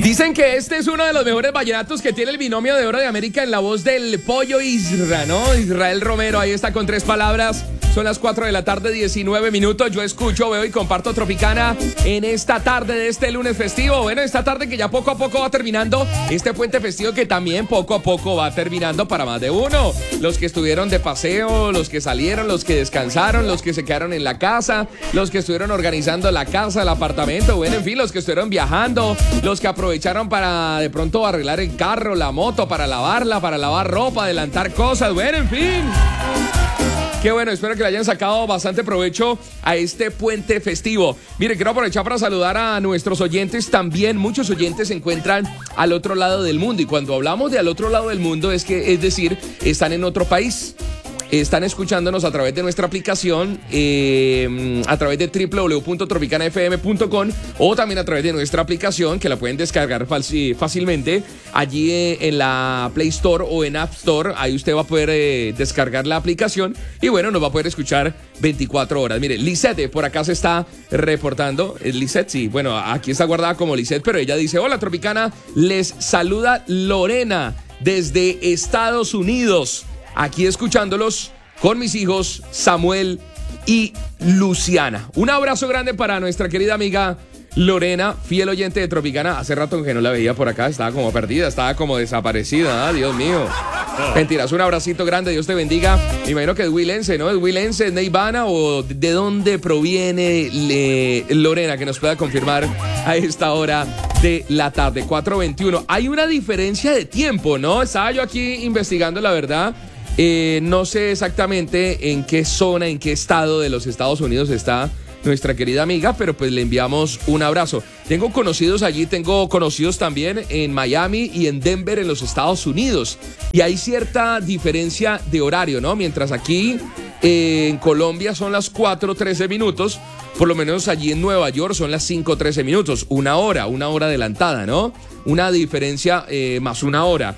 Dicen que este es uno de los mejores vallenatos que tiene el binomio de oro de América en la voz del Pollo Isra, ¿no? Israel Romero, ahí está con 3 palabras. Son las 4 de la tarde, 19 minutos. Yo escucho, veo y comparto Tropicana en esta tarde de este lunes festivo. Bueno, esta tarde que ya poco a poco va terminando este puente festivo que también poco a poco va terminando para más de uno. Los que estuvieron de paseo, los que salieron, los que descansaron, los que se quedaron en la casa, los que estuvieron organizando la casa, el apartamento, bueno, en fin, los que estuvieron viajando, los que aprovecharon para de pronto arreglar el carro, la moto, para lavarla, para lavar ropa, adelantar cosas, bueno, en fin. Qué bueno, espero que le hayan sacado bastante provecho a este puente festivo. Mire, quiero aprovechar para saludar a nuestros oyentes. También muchos oyentes se encuentran al otro lado del mundo. Y cuando hablamos de al otro lado del mundo, es decir, están en otro país. Están escuchándonos a través de nuestra aplicación, a través de www.tropicanafm.com o también a través de nuestra aplicación que la pueden descargar fácilmente allí en la Play Store o en App Store. Ahí usted va a poder descargar la aplicación y bueno, nos va a poder escuchar 24 horas. Mire, Lisette por acá se está reportando. Lisette, sí, bueno, aquí está guardada como Lisette, pero ella dice: hola Tropicana, les saluda Lorena desde Estados Unidos. Aquí escuchándolos con mis hijos Samuel y Luciana. Un abrazo grande para nuestra querida amiga Lorena, fiel oyente de Tropicana. Hace rato que no la veía por acá, estaba como perdida, estaba como desaparecida. Ah, Dios mío. Mentiras, un abracito grande, Dios te bendiga. Me imagino que es huilense, ¿no? ¿Es huilense, es neivana o de dónde proviene Lorena? Que nos pueda confirmar a esta hora de la tarde, 4:21. Hay una diferencia de tiempo, ¿no? Estaba yo aquí investigando, la verdad. No sé exactamente en qué zona, en qué estado de los Estados Unidos está nuestra querida amiga, pero pues le enviamos un abrazo. Tengo conocidos allí, tengo conocidos también en Miami y en Denver, en los Estados Unidos. Y hay cierta diferencia de horario, ¿no? Mientras aquí en Colombia son las 4:13 minutos, por lo menos allí en Nueva York son las 5:13 minutos. Una hora adelantada, ¿no? Una diferencia más una hora.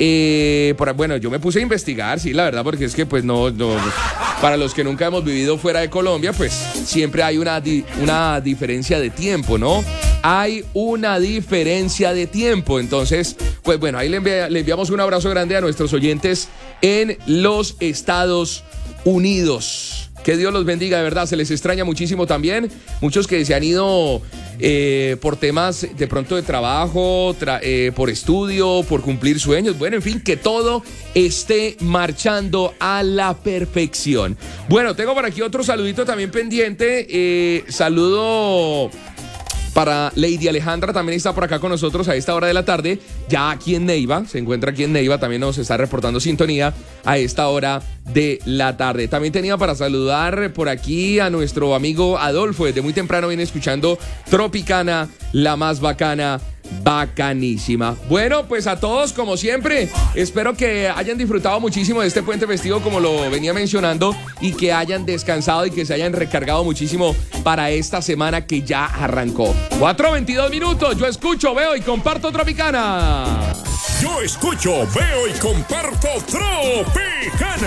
Bueno, yo me puse a investigar, sí, la verdad, porque es que pues no, para los que nunca hemos vivido fuera de Colombia, pues siempre hay una diferencia de tiempo, ¿no? Hay una diferencia de tiempo, entonces, pues bueno, ahí le enviamos un abrazo grande a nuestros oyentes en los Estados Unidos. Que Dios los bendiga, de verdad, se les extraña muchísimo también. Muchos que se han ido por temas de pronto de trabajo, por estudio, por cumplir sueños. Bueno, en fin, que todo esté marchando a la perfección. Bueno, tengo por aquí otro saludito también pendiente. Saludo para Lady Alejandra, también está por acá con nosotros a esta hora de la tarde, ya aquí en Neiva, se encuentra aquí en Neiva, también nos está reportando sintonía a esta hora de la tarde. También tenía para saludar por aquí a nuestro amigo Adolfo, desde muy temprano viene escuchando Tropicana, la más bacana, bacanísima. Bueno, pues a todos, como siempre, espero que hayan disfrutado muchísimo de este puente festivo, como lo venía mencionando, y que hayan descansado y que se hayan recargado muchísimo para esta semana que ya arrancó. 4:22 minutos, yo escucho, veo y comparto Tropicana. Yo escucho, veo y comparto Tropicana.